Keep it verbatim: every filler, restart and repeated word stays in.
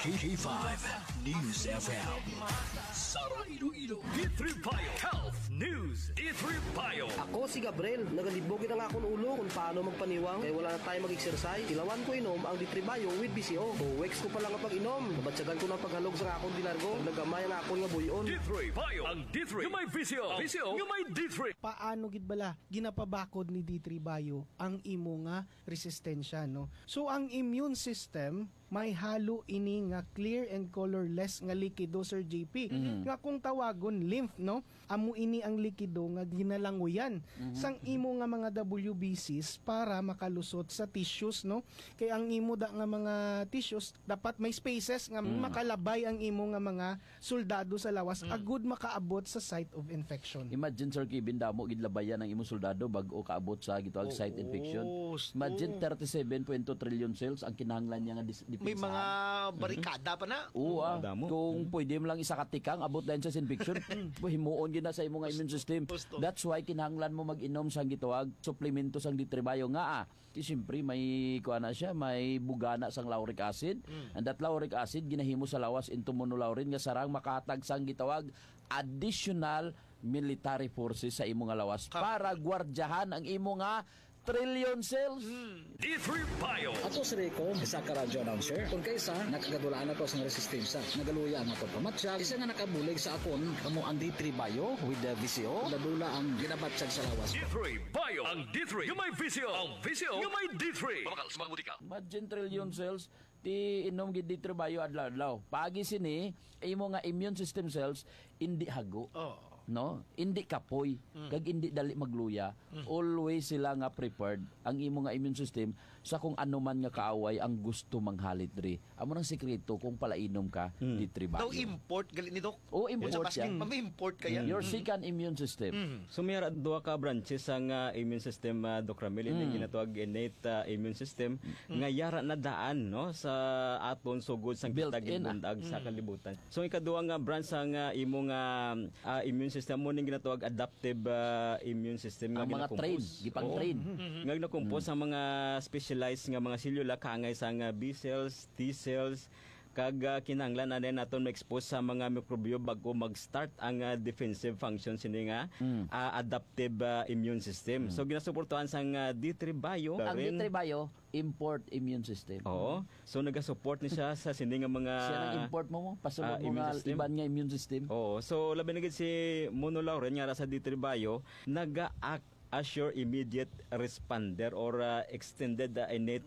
K five News F M. Sara Iloilo. D three Bio Health News. D three Bio. Ako si Gabriel, nagalibogin na nga akong ulo kung paano magpaniwang kaya wala na tayo mag-exercise. Ilawan ko inom ang D three Bio with B C O. Two weeks ko pa lang kapag inom. Nabatsagan ko ng paghalog sa akong dinargo. Nagamay na ako nga buyon. D three Bio. Ang D three. Yung may B C O. B C O. Yung may D three. Paano gid bala ginapabakod ni D three Bio ang imo nga resistensya, no? So ang immune system may halo ini nga clear and colorless nga likido, Sir J P. Mm-hmm. Nga kung tawagon lymph, no? Amo ini ang likido nga ginalanguyan mm-hmm. sang imo nga mga W B Cs para makalusot sa tissues, no? Kay ang imo da nga mga tissues dapat may spaces nga mm-hmm. makalabay ang imo nga mga soldado sa lawas mm-hmm. agud makaabot sa site of infection. Imagine, Sir Kevin, damo gid labayan ang imong soldado bag-o kaabot sa gitawag oh, site infection. Oh, Imagine thirty-seven point two trillion cells ang kinahanglan niya nga dis- may mga barikada pa na. Oo, ah. Kung pwede mo lang isa katikang abot dahil sa infection, himuon gid na sa imong immune system. That's why kinahanglan mo mag-inom sang gitawag suplemento sang D three Bio nga ah. Siyempre may kuha na siya, may bugana sang lauric acid. Mm. And that lauric acid ginahimo sa lawas into monolaurin nga sarang makatag sang gitawag additional military forces sa imo nga lawas para gwardyahan ang imo nga trillion cells. Mm. D three Bio. Ako si Rico, isa ka radyo announcer. Kung kaysa, nakagadulaan ako sa resistensya. Nagaluya ang ako pamatsyag. Isa nga nakabulig sa akon, kamo ang D three Bio with the V C O. Dadula ang ginabatsyag sa lawas. D three Bio. Ang D three. Yung may V C O. Ang V C O. Yung may D three. Pamakal, sumagbudi ka. Imagine trillion cells ti inom gid D three Bio adlaw-adlaw. Pagi sini imo nga immune system cells indi hago. Oh. No, hindi kapoy mm. kag hindi dali magluya. Mm. Always sila nga prepared ang imo nga immune system sa kung ano man nga kaaway ang gusto manghalit diri. Amo nang sekreto kung palainom ka mm. D three Bio. Daw import gali nito. Oh, import siya. yan. May import kaya. Mm. Your second immune system. Mm. So mayroon duha ka branches ang uh, immune system, uh, Doc Ramil, mm. yung ginatawag innate uh, immune system mm. nga yara na daan no sa aton sugod sang kitag bundag mm. sa kalibutan. So ikaduha nga branch sang uh, imo nga uh, immune system mo ning ginatawag adaptive uh, immune system nga ang mga train, gipang train. Mm-hmm. Nga ginakompose ang mga specialized nga mga selula kaangay sa nga B cells, T cells, kag uh, kinahanglan na din naton ma-expose sa mga mikrobyo bago mag-start ang uh, defensive function sini nga mm. uh, adaptive uh, immune system. Mm. So ginasuportuhan sang uh, D three Bio. Ang D three Bio import immune system. Oo. So naga-support ni siya sa sini nga mga siya nang import mo mo pasulod uh, mo nga iban nga immune system. Oo. So labi na gid si monolaurin nga sa D three Bio naga-act as your immediate responder or uh, extended uh, innate